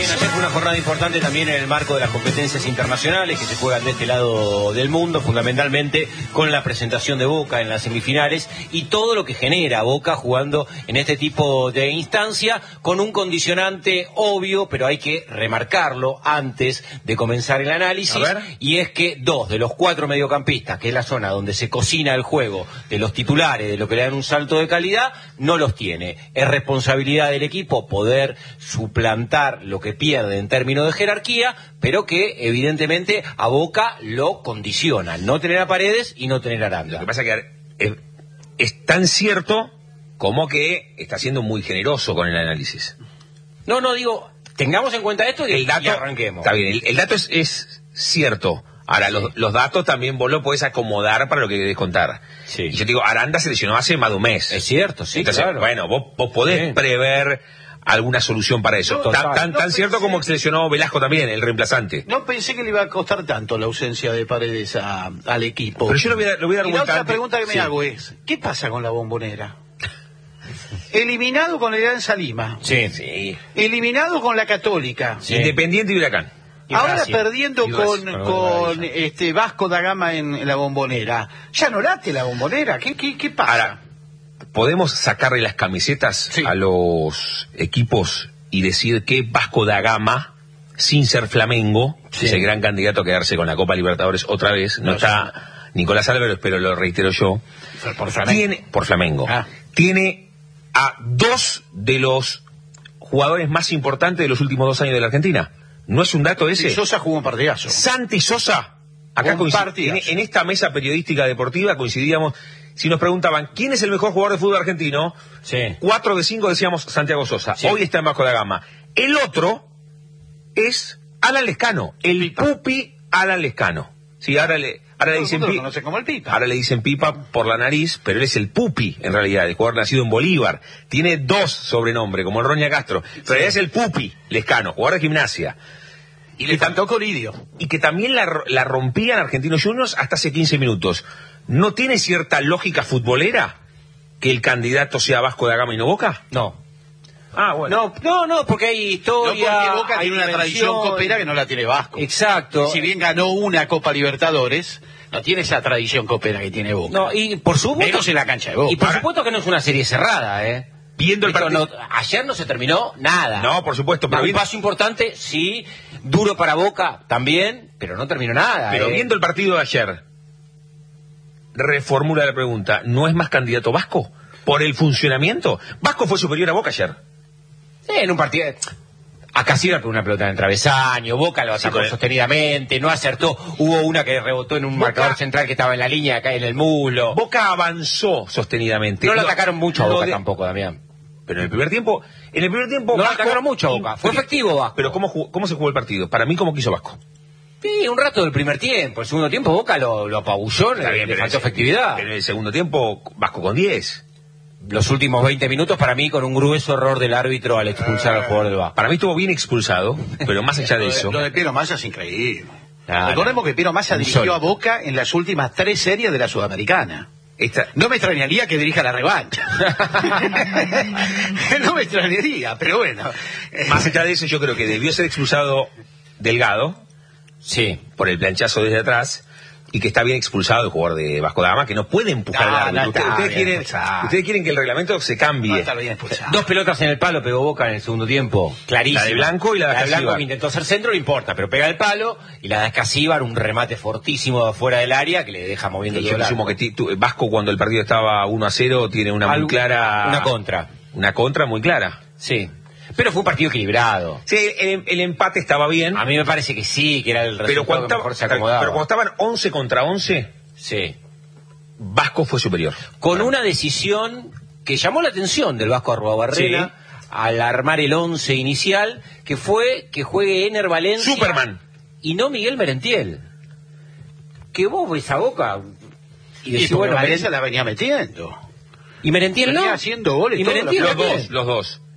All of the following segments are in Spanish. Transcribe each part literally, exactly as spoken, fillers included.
Bien, ayer fue una jornada importante también en el marco de las competencias internacionales que se juegan de este lado del mundo, fundamentalmente con la presentación de Boca en las semifinales y todo lo que genera Boca jugando en este tipo de instancia, con un condicionante obvio, pero hay que remarcarlo antes de comenzar el análisis, y es que dos de los cuatro mediocampistas, que es la zona donde se cocina el juego de los titulares, de lo que le dan un salto de calidad, no los tiene. Es responsabilidad del equipo poder suplantar lo que pierde en términos de jerarquía, pero que evidentemente a Boca lo condiciona, no tener a Paredes y no tener a Aranda. Lo que pasa es que es, es tan cierto como que está siendo muy generoso con el análisis. No, no, digo, tengamos en cuenta esto y, el dato, y arranquemos. Está bien, el, el dato es, es cierto. Ahora, sí. los, los datos también vos lo podés acomodar para lo que querés contar. Sí. Y yo te digo, Aranda se lesionó hace más de un mes. Es cierto, sí, Entonces, claro. bueno, vos, vos podés sí. prever alguna solución para eso. No, tan tan, no tan pensé... cierto como que se lesionó Velasco también, el reemplazante. No pensé que le iba a costar tanto la ausencia de Paredes a, al equipo. Pero yo lo voy a, lo voy a dar y vuelta. La otra pregunta que me sí. hago es, ¿qué pasa con la Bombonera? Eliminado con la Alianza Lima. Sí, sí. Eliminado con la Católica. Sí. Independiente y Huracán. Y Ahora Brasil. perdiendo y con, Brasil, con este Vasco da Gama en, en la Bombonera. ¿Ya no late la Bombonera? ¿Qué, qué, qué pasa? Ahora, ¿podemos sacarle las camisetas sí. a los equipos y decir que Vasco da Gama, sin ser Flamengo, sí. es el gran candidato a quedarse con la Copa Libertadores otra vez? No, no está sí. Nicolás Álvarez, pero lo reitero yo. Por Flamengo. Tiene, por Flamengo. Ah. Tiene a dos de los jugadores más importantes de los últimos dos años de la Argentina. ¿No es un dato ese? Sí, Sosa jugó un partidazo. Santi Sosa, acá en, en esta mesa periodística deportiva coincidíamos, si nos preguntaban ¿quién es el mejor jugador de fútbol argentino? Sí. Cuatro de cinco decíamos Santiago Sosa. Sí. Hoy está en Vasco da Gama. El otro es Alan Lescano, el Pipa. Pupi Alan Lescano. Sí, ahora le, ahora le dicen Pipa. No sé cómo el Pipa. Ahora le dicen Pipa por la nariz, pero él es el Pupi en realidad, el jugador nacido en Bolívar. Tiene dos sobrenombres, como el Roña Castro. Pero sí. es el Pupi Lescano, jugador de Gimnasia. Y le cantó Colidio. Y que también la, la rompían Argentinos Juniors hasta hace quince minutos. ¿No tiene cierta lógica futbolera que el candidato sea Vasco da Gama y no Boca? No. Ah, bueno. No, no, no, porque hay historia. No, porque Boca hay tiene una tradición copera que no la tiene Vasco. Exacto. Si bien ganó una Copa Libertadores, no tiene esa tradición copera que tiene Boca. No, y por supuesto. Menos en la cancha de Boca. Y por supuesto que no es una serie cerrada, ¿eh? Viendo el partido. No, ayer no se terminó nada. No, por supuesto. Pero un viendo... paso importante, sí. Duro para Boca también, pero no terminó nada. Pero ¿eh? viendo el partido de ayer, reformula la pregunta, ¿no es más candidato Vasco? ¿Por el funcionamiento? Vasco fue superior a Boca ayer. Sí, en un partido... Acá sí con una pelota en el travesaño, Boca lo atacó sí, sostenidamente, no acertó, hubo una que rebotó en un Boca, marcador central que estaba en la línea, acá en el muslo. Boca avanzó sostenidamente. No lo atacaron mucho a Boca de... tampoco, Damián. Pero en el primer tiempo, en el primer tiempo no Vasco, atacaron mucho a Boca, fue efectivo Vasco. Pero ¿cómo, jugó, ¿cómo se jugó el partido? Para mí, ¿cómo quiso Vasco? Sí, un rato del primer tiempo, el segundo tiempo Boca lo, lo apabulló, Está le, bien, le faltó ese, efectividad. Pero en el segundo tiempo, Vasco con diez. Los últimos veinte minutos para mí con un grueso error del árbitro al expulsar al jugador del Vasco. Para mí estuvo bien expulsado, pero más allá de eso... Lo de Piero Massa es increíble. Ah, Recordemos no. que Piero Massa dirigió solo. a Boca en las últimas tres series de la Sudamericana. Esta... No me extrañaría que dirija la revancha. No me extrañaría, pero bueno. Más allá de eso, yo creo que debió ser expulsado Delgado. Sí. Por el planchazo desde atrás. Y que está bien expulsado el jugador de Vasco da Gama, que no puede empujar no, al árbitro. No ustedes, ustedes, quieren, ustedes quieren que el reglamento se cambie. No está bien Dos pelotas en el palo pegó Boca en el segundo tiempo. Clarísimo. La de Blanco y la de, la de Blanco que intentó hacer centro, no importa, pero pega el palo. Y la de Escasíbar, un remate fortísimo de fuera del área que le deja moviendo y todo yo presumo que t- t- Vasco, cuando el partido estaba uno a cero, tiene una Algo, muy clara... Una contra. Una contra muy clara. Sí. Pero fue un partido equilibrado. Sí, el, el empate estaba bien. A mí me parece que sí, que era el resultado pero cuando que mejor se acomodaba. Pero cuando estaban once contra once... Sí. Vasco fue superior. Con una decisión que llamó la atención del Vasco Arruabarrena sí. al armar el once inicial, que fue que juegue Ener Valencia Superman y no Miguel Merentiel. Que vos ves a Boca y decís, bueno, Valencia la venía metiendo. Y Merentiel venía no. haciendo goles. Y Merentiel los dos, los dos.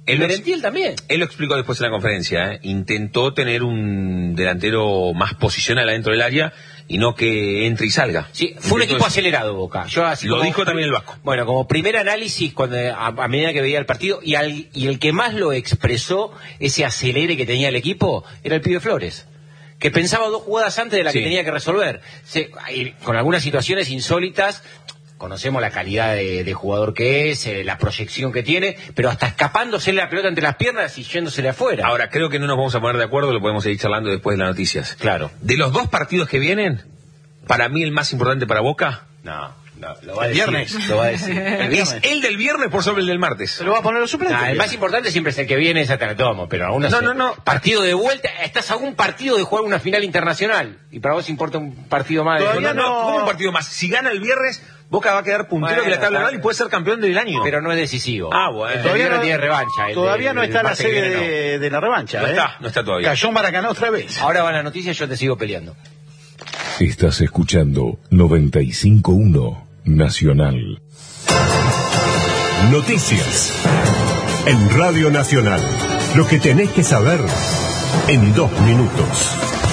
El Merentiel también. Él lo explicó después en la conferencia, ¿eh? Intentó tener un delantero más posicional adentro del área y no que entre y salga. Sí, fue un equipo eso. acelerado, Boca. Yo así lo como, dijo también el Vasco. Bueno, como primer análisis, cuando a, a medida que veía el partido, y, al, y el que más lo expresó, ese acelere que tenía el equipo, era el pibe Flores, que pensaba dos jugadas antes de la sí. que tenía que resolver. Se, con algunas situaciones insólitas. Conocemos la calidad de, de jugador que es, eh, la proyección que tiene, pero hasta escapándose la pelota entre las piernas y yéndosele afuera. Ahora, creo que no nos vamos a poner de acuerdo, lo podemos seguir charlando después de las noticias. Claro. De los dos partidos que vienen, para mí el más importante para Boca... No, no, lo va a el decir. Viernes. Lo va a decir. El es el del viernes por sobre el del martes. Se lo va a poner los suplentes. Nah, el más importante siempre es el que viene, esa te la tomo, pero aún no, no, no. Partido de vuelta, estás a un partido de jugar una final internacional, y para vos importa un partido más. Todavía de... no, no, ¿cómo un partido más? Si gana el viernes... Boca va a quedar puntero bueno, de la tabla anual y puede ser campeón del año. Pero no es decisivo. Ah, bueno. Todavía no tiene revancha. Todavía de, no está la serie de, de la revancha. No ¿eh? está, no está todavía. Cayó Maracaná otra vez. Ahora van las noticias, yo te sigo peleando. Estás escuchando noventa y cinco punto uno Nacional. Noticias. En Radio Nacional. Lo que tenés que saber en dos minutos.